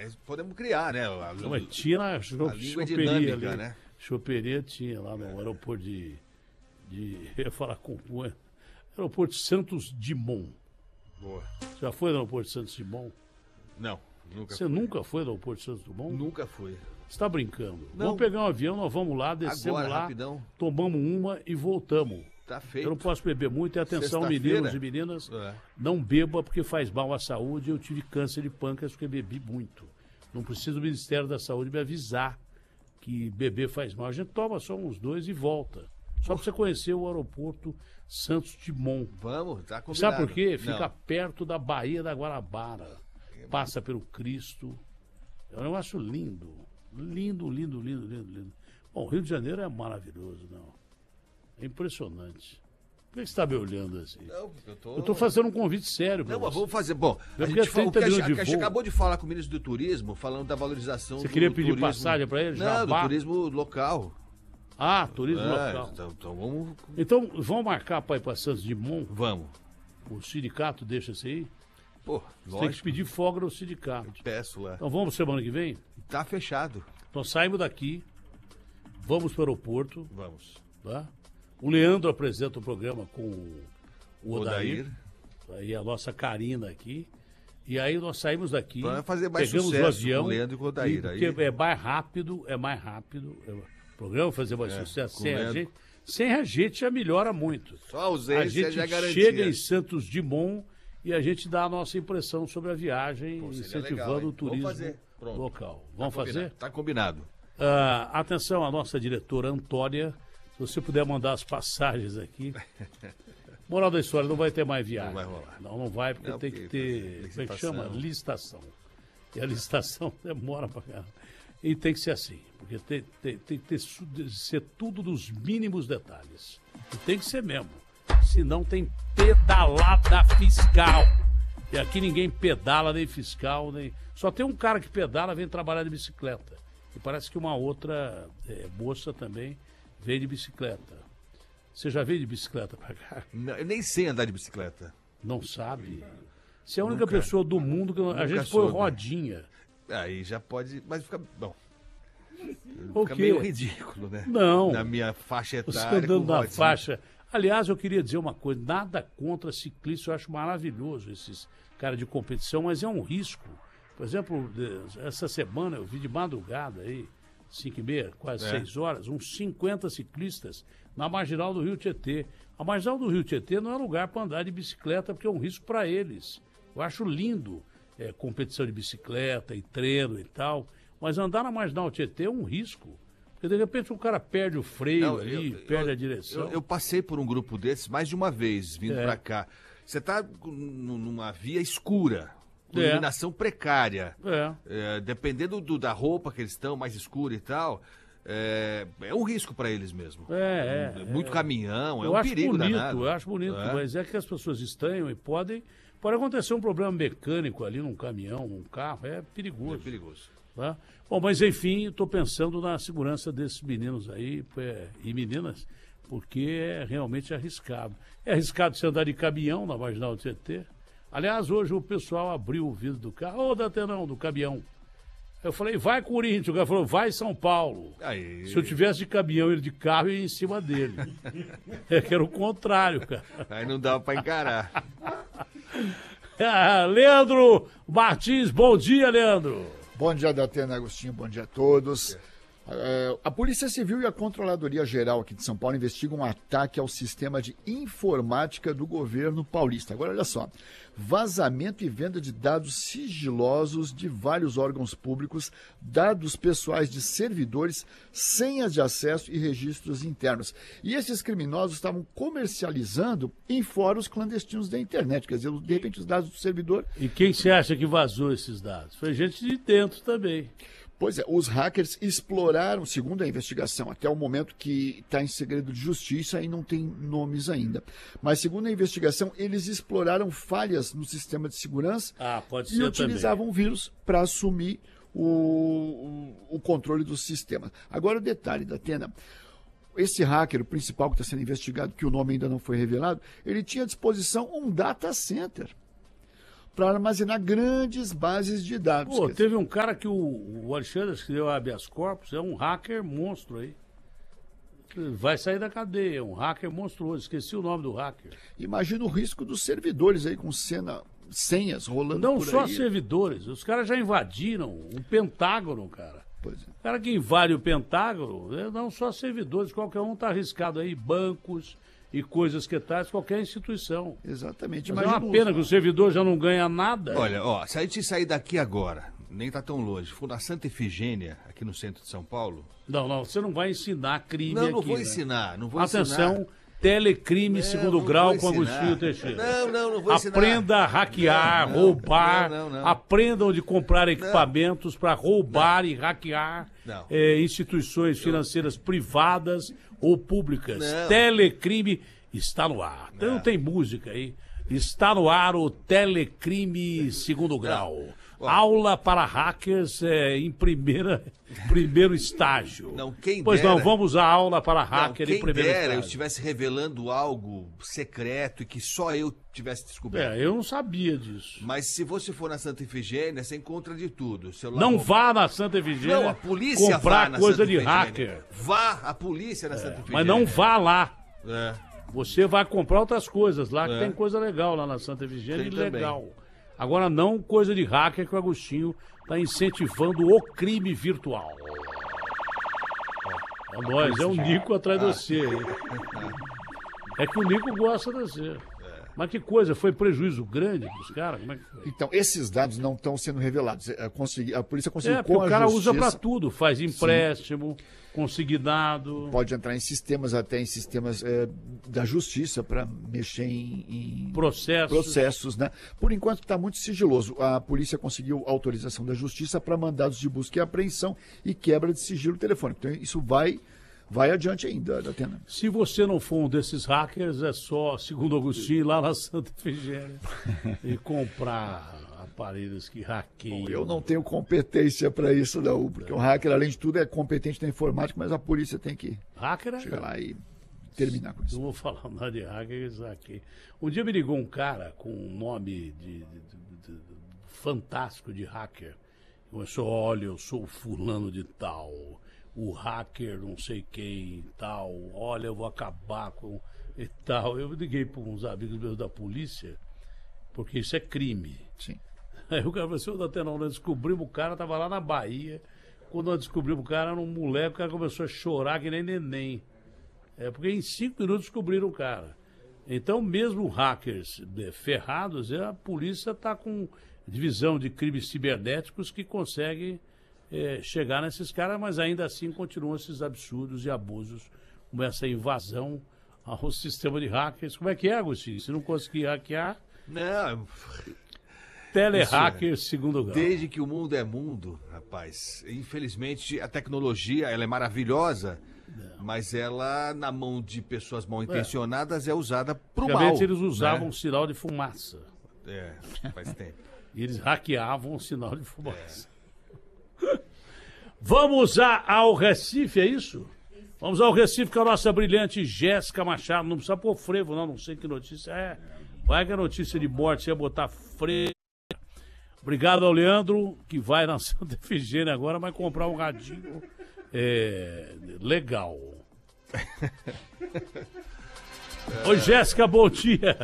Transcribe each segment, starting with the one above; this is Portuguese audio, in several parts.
Mas podemos criar, né? Mas tinha na a língua choperia dinâmica, ali. né? Choperia tinha lá no aeroporto de eu ia falar com aeroporto Santos Dumont. Boa. Já foi no aeroporto Santos Dumont? Não, nunca Você nunca foi no aeroporto Santos Dumont? Nunca fui. Você está brincando? Não. Vamos pegar um avião, nós vamos lá, descemos Agora, lá, rapidão. tomamos uma e voltamos. Tá feito. Eu não posso beber muito, e atenção, Sexta-feira? meninos e meninas, É. não beba porque faz mal à saúde. Eu tive câncer de pâncreas porque bebi muito. Não precisa do Ministério da Saúde me avisar que beber faz mal. A gente toma só uns 2 e volta. Só para você conhecer o aeroporto Santos Dumont. Vamos, tá combinado. Sabe por quê? Fica Não. perto da Baía da Guanabara. Passa pelo Cristo. É um negócio lindo. Lindo, lindo, lindo, lindo, lindo. Bom, Rio de Janeiro é maravilhoso, não. É impressionante. Por que você está me olhando assim? Não, porque Eu estou fazendo um convite sério para Não, mas você. vamos fazer. Bom, Eu a queria gente, o 30 que minutos de a gente voo. acabou de falar com o ministro do Turismo, falando da valorização Você do queria pedir turismo. passagem para ele? Não, Jabá? do turismo local. Ah, turismo É, local. então vamos. Então, vamos marcar para ir para Santos Dumont? Vamos. O sindicato deixa você ir? Pô, Você tem que lógico. pedir folga no sindicato. Peço lá. Então vamos semana que vem? Tá fechado. Então saímos daqui, vamos para o aeroporto, Vamos. tá? O Leandro apresenta o programa com o Odair. Odair. Aí a nossa Karina aqui. E aí nós saímos daqui, Pra fazer mais pegamos sucesso o avião. com o Leandro e com o Odair, Porque aí. é mais rápido. O programa vai fazer mais sucesso com sem o a Leandro. gente. Sem a gente já melhora muito. Só a A ausência gente já garantia. chega em Santos Dumont e a gente dá a nossa impressão sobre a viagem, Pô, seria incentivando legal, hein? o turismo Vamos fazer. Pronto. local. Vamos fazer? Tá combinado. Atenção, a nossa diretora Antônia, se você puder mandar as passagens aqui. Moral da história, não vai ter mais viagem. Não vai rolar. Não vai, porque Não, tem que porque ter, como é que chama? licitação. Licitação. E a licitação demora pra caramba. E tem que ser assim, porque tem que ser tudo nos mínimos detalhes. E tem que ser mesmo. Senão tem pedalada fiscal. E aqui ninguém pedala, nem fiscal, nem. Só tem um cara que pedala, vem trabalhar de bicicleta. E parece que uma outra moça também veio de bicicleta. Você já veio de bicicleta pra cá? Não, eu nem sei andar de bicicleta. Não sabe? Você é a única Nunca. pessoa do mundo que. A gente põe soube. rodinha. Aí já pode. Mas fica. Bom. O Fica quê? meio ridículo, né? Não. Na minha faixa Você etária. andando com na rodinha. faixa. Aliás, eu queria dizer uma coisa: nada contra ciclistas, eu acho maravilhoso esses caras de competição, mas é um risco. Por exemplo, essa semana eu vi de madrugada aí, 5h30, quase 6 horas, uns 50 ciclistas na marginal do Rio Tietê. A marginal do Rio Tietê não é lugar para andar de bicicleta, porque é um risco para eles. Eu acho lindo competição de bicicleta e treino e tal, mas andar na marginal Tietê é um risco. Porque de repente o cara perde o freio Não, ali, perde a direção. Eu passei por um grupo desses mais de uma vez, vindo pra cá. Você tá numa via escura, com iluminação precária. Dependendo da roupa que eles estão, mais escura e tal, é um risco para eles mesmo. Muito caminhão, é Eu um acho perigo bonito, danado. eu acho bonito, mas é que as pessoas estranham e pode acontecer um problema mecânico ali num caminhão, num carro, é perigoso. É perigoso. Tá? Bom, mas enfim, estou pensando na segurança desses meninos aí e meninas, porque é realmente arriscado. É arriscado você andar de caminhão na marginal do CT. Aliás, hoje o pessoal abriu o vidro do carro, ô Datenão, do caminhão. Eu falei, vai Corinthians, o cara falou, vai São Paulo. Aí... Se eu tivesse de caminhão e ele de carro, eu ia em cima dele. Que era o contrário, cara. Aí não dava para encarar. Leandro Martins, bom dia, Leandro. Bom dia, Datena, Agostinho, bom dia a todos. A Polícia Civil e a Controladoria Geral aqui de São Paulo investigam um ataque ao sistema de informática do governo paulista. Agora, olha só, vazamento e venda de dados sigilosos de vários órgãos públicos, dados pessoais de servidores, senhas de acesso e registros internos. E esses criminosos estavam comercializando em fóruns clandestinos da internet, quer dizer, de repente os dados do servidor... E quem você acha que vazou esses dados? Foi gente de dentro também. Pois é, os hackers exploraram, segundo a investigação, até o momento que está em segredo de justiça e não tem nomes ainda. Mas segundo a investigação, eles exploraram falhas no sistema de segurança pode e ser utilizavam vírus para assumir o controle do sistema. Agora o detalhe, Datena, esse hacker, o principal que está sendo investigado, que o nome ainda não foi revelado, ele tinha à disposição um data center. para armazenar grandes bases de dados. Pô, teve um cara que o Alexandre escreveu habeas corpus, é um hacker monstro aí. Vai sair da cadeia, é um hacker monstruoso. Esqueci o nome do hacker. Imagina o risco dos servidores aí com senhas rolando Não por só aí. servidores, os caras já invadiram o Pentágono, cara. Pois é. O cara que invade o Pentágono, não só servidores, qualquer um está arriscado aí, bancos e coisas que tais, qualquer instituição. Exatamente. Mas é uma pena que o servidor já não ganha nada. Olha, ó, se a gente sair daqui agora, nem tá tão longe, for na Santa Efigênia, aqui no centro de São Paulo... Não, você não vai ensinar crime não, aqui. Não vou né? ensinar, não vou Atenção, ensinar. Telecrime segundo grau com Agostinho Teixeira. Não vou ensinar. Aprenda a hackear, roubar, não. Aprenda onde comprar equipamentos para roubar e hackear instituições financeiras privadas ou públicas. Telecrime está no ar. Então tem música aí. Está no ar o Telecrime segundo grau. Aula para hackers em primeiro estágio. Não, quem pois dera, não, vamos à aula para hacker em primeiro estágio. Quem dera eu estivesse revelando algo secreto e que só eu tivesse descoberto. Eu não sabia disso. Mas se você for na Santa Efigênia, você encontra de tudo. Não vá na Santa Efigênia não, a polícia comprar vá coisa Santa de Efigênia. hacker. Vá a polícia na Santa Efigênia. Mas não vá lá. É. Você vai comprar outras coisas lá, que tem coisa legal lá na Santa Efigênia, legal. Agora não coisa de hacker que o Agostinho está incentivando o crime virtual. É nós, é o Nico atrás de você. É que o Nico gosta de você. Mas que coisa, foi prejuízo grande para os caras? Como é que foi? Então, esses dados não estão sendo revelados. A polícia conseguiu porque com a o cara justiça, usa para tudo, faz empréstimo, consignado. Pode entrar em sistemas, até em sistemas da justiça para mexer em processos, né? Por enquanto está muito sigiloso. A polícia conseguiu autorização da justiça para mandados de busca e apreensão e quebra de sigilo telefônico. Então isso vai adiante ainda, Datena. Se você não for um desses hackers, é só, segundo Agostinho, ir lá na Santa Efigênia e comprar aparelhos que hackeiam. Bom, eu não tenho competência para isso, não, porque o hacker, além de tudo, é competente na informática, mas a polícia tem que chegar lá e terminar com isso. Não vou falar nada de hacker, hackeiam. Um dia me ligou um cara com um nome fantástico de hacker. Começou, olha, eu sou fulano de tal, o hacker não sei quem e tal, olha, eu vou acabar com e tal. Eu liguei para uns amigos meus da polícia, porque isso é crime. Sim. Aí o cara falou assim, nós descobrimos o cara, tava lá na Bahia, quando nós descobrimos o cara, era um moleque, o cara começou a chorar que nem neném. Porque em 5 minutos descobriram o cara. Então, mesmo hackers ferrados, a polícia está com divisão de crimes cibernéticos que consegue chegar nesses caras, mas ainda assim continuam esses absurdos e abusos, como essa invasão ao sistema de hackers. Como é que é, Agostinho? Se não conseguir hackear... Não... Telehacker segundo grau. Desde que o mundo é mundo, rapaz, infelizmente a tecnologia ela é maravilhosa, mas ela, na mão de pessoas mal intencionadas, é usada pro mal. Antigamente eles usavam sinal de fumaça. Faz tempo. E eles hackeavam o sinal de fumaça. Vamos ao Recife, é isso? Vamos ao Recife com a nossa brilhante Jéssica Machado. Não precisa pôr frevo, não sei que notícia é. Vai que a notícia de morte, você ia botar frevo. Obrigado ao Leandro, que vai na Santa Efigênia agora, vai comprar um radinho legal. Oi, Jéssica, bom dia.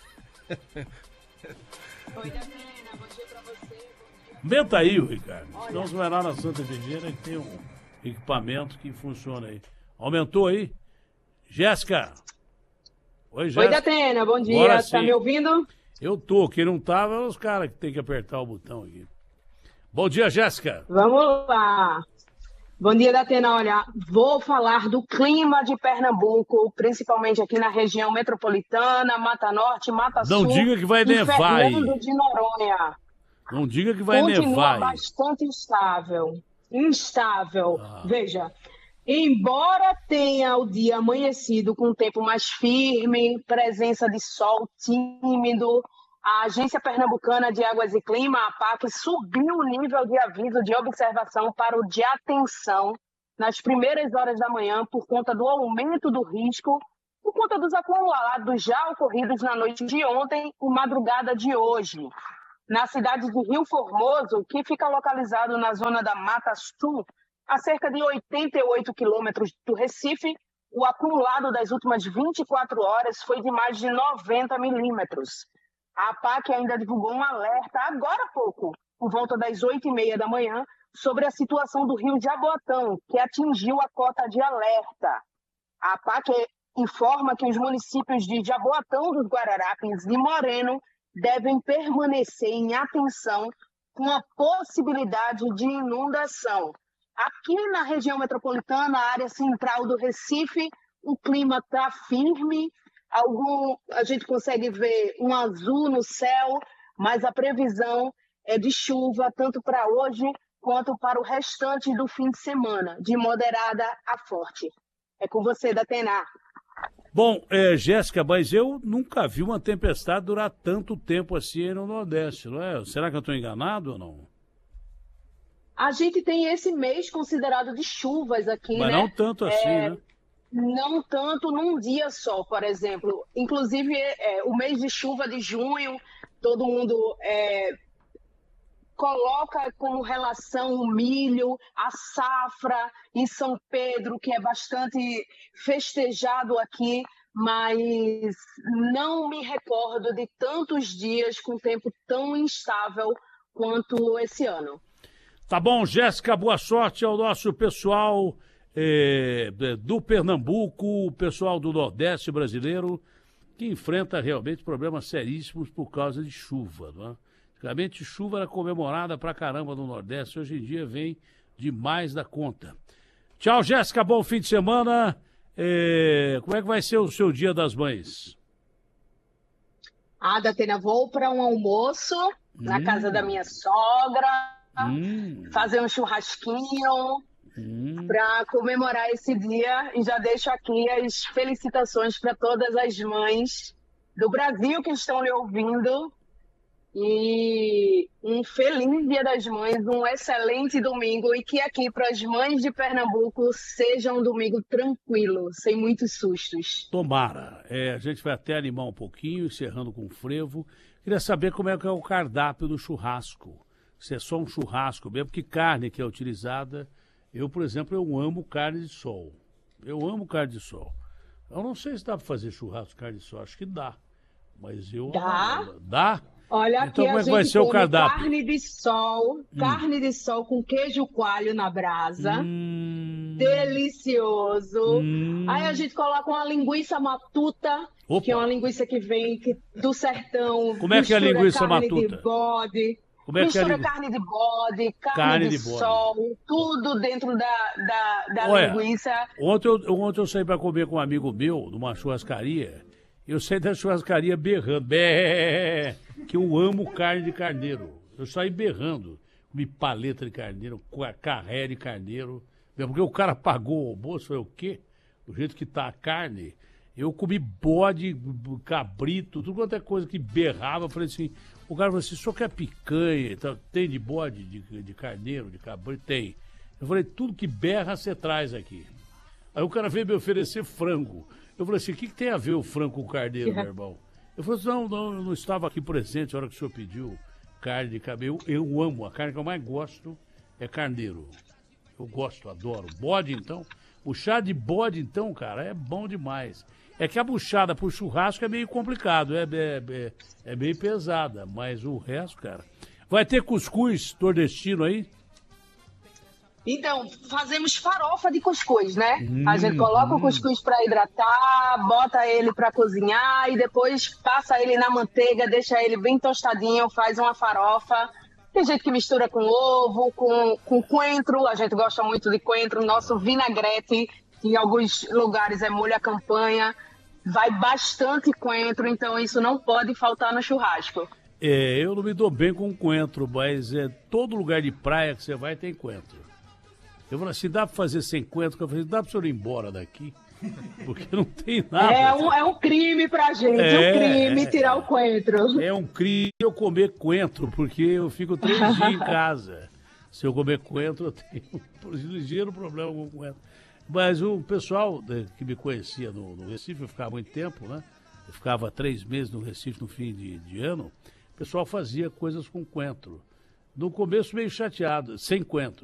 Oi, Datena, bom dia pra você. Aumenta aí, Ricardo. Então você vai lá na Santa Efigênia que tem um equipamento que funciona aí. Aumentou aí? Jéssica. Oi, Jéssica. Oi, Datena, bom dia. Tá me ouvindo? Eu tô, quem não tava é os caras que tem que apertar o botão aqui. Bom dia, Jéssica. Vamos lá. Bom dia, Datena. Olha, vou falar do clima de Pernambuco, principalmente aqui na região metropolitana, Mata Norte, Mata Sul. Não diga que vai nevar aí. Fernando de Noronha. Não diga que vai Continua nevar aí. bastante instável. Veja, embora tenha o dia amanhecido com um tempo mais firme, presença de sol tímido, a Agência Pernambucana de Águas e Clima, a APAC, subiu o nível de aviso de observação para o de atenção nas primeiras horas da manhã por conta do aumento do risco, por conta dos acumulados já ocorridos na noite de ontem e madrugada de hoje. na cidade de Rio Formoso, que fica localizado na zona da Mata Sul, a cerca de 88 quilômetros do Recife. O acumulado das últimas 24 horas foi de mais de 90 milímetros. A APAC ainda divulgou um alerta agora há pouco, por volta das 8h30 da manhã, sobre a situação do rio Jaboatão, que atingiu a cota de alerta. A APAC informa que os municípios de Jaboatão dos Guararapes e Moreno devem permanecer em atenção com a possibilidade de inundação. Aqui na região metropolitana, área central do Recife, o clima está firme, a gente consegue ver um azul no céu, mas a previsão é de chuva tanto para hoje quanto para o restante do fim de semana, de moderada a forte. É com você, Datena. Bom, Jéssica, mas eu nunca vi uma tempestade durar tanto tempo assim no Nordeste, não é? Será que eu estou enganado ou não? A gente tem esse mês considerado de chuvas aqui, mas né? Não tanto assim, né? Não tanto num dia só, por exemplo. Inclusive, o mês de chuva de junho, todo mundo coloca como relação o milho, a safra em São Pedro, que é bastante festejado aqui, mas não me recordo de tantos dias com tempo tão instável quanto esse ano. Tá bom, Jéssica, boa sorte ao nosso pessoal do Pernambuco, o pessoal do Nordeste brasileiro, que enfrenta realmente problemas seríssimos por causa de chuva, não é? Antigamente, chuva era comemorada pra caramba no Nordeste, hoje em dia vem demais da conta. Tchau, Jéssica, bom fim de semana. Como é que vai ser o seu Dia das Mães? Datena, vou para um almoço na casa da minha sogra, fazer um churrasquinho para comemorar esse dia, e já deixo aqui as felicitações para todas as mães do Brasil que estão lhe ouvindo. E um feliz Dia das Mães, um excelente domingo, e que aqui para as mães de Pernambuco seja um domingo tranquilo, sem muitos sustos. Tomara. A gente vai até animar um pouquinho, encerrando com frevo. Queria saber como é que é o cardápio do churrasco. Se é só um churrasco mesmo, que carne que é utilizada. Eu, por exemplo, eu amo carne de sol. Eu amo carne de sol. Eu não sei se dá para fazer churrasco de carne de sol, acho que dá. Mas eu... Dá? Olha, aqui então, como a é que vai gente ser o come cardápio? Carne de sol com queijo coalho na brasa. Delicioso. Aí a gente coloca uma linguiça matuta, que é uma linguiça que vem do sertão. Como é que é a linguiça matuta? De bode. Mistura carne de bode, carne de sol, tudo dentro da linguiça. Ontem eu saí para comer com um amigo meu, numa churrascaria. Eu saí da churrascaria berrando, que eu amo carne de carneiro. Eu saí berrando, comi paleta de carneiro, carré de carneiro, porque o cara pagou o almoço, foi o quê? Do jeito que tá a carne. Eu comi bode, cabrito, tudo quanto é coisa que berrava. Eu falei assim, o cara falou assim, só quer picanha, tem de bode, de carneiro, de cabrito? Tem. Eu falei, tudo que berra você traz aqui. Aí o cara veio me oferecer frango. Eu falei assim, o que tem a ver o frango com o carneiro, meu irmão? Eu falei assim, não, eu não estava aqui presente na hora que o senhor pediu carne de cabelo. Eu amo, a carne que eu mais gosto é carneiro. Eu gosto, adoro. Bode, então, o chá de bode, então, cara, é bom demais. É que a buchada pro churrasco é meio complicado, é meio pesada, mas o resto, cara... Vai ter cuscuz nordestino aí? Então, fazemos farofa de cuscuz, né? A gente coloca o cuscuz para hidratar, bota ele para cozinhar e depois passa ele na manteiga, deixa ele bem tostadinho, faz uma farofa. Tem gente que mistura com ovo, com coentro, a gente gosta muito de coentro. Nosso vinagrete, que em alguns lugares é molho à campanha, vai bastante coentro, então isso não pode faltar no churrasco. Eu não me dou bem com coentro, mas todo lugar de praia que você vai tem coentro. Eu falei assim, dá pra fazer sem coentro? Eu falei, dá pra senhor ir embora daqui? Porque não tem nada. É um crime pra gente, um crime tirar o coentro. É um crime eu comer coentro, porque eu fico 3 dias em casa. Se eu comer coentro, eu tenho um ligeiro problema com coentro. Mas o pessoal que me conhecia no Recife, eu ficava muito tempo, né? Eu ficava 3 meses no Recife no fim de ano. o pessoal fazia coisas com coentro. No começo meio chateado, sem coentro.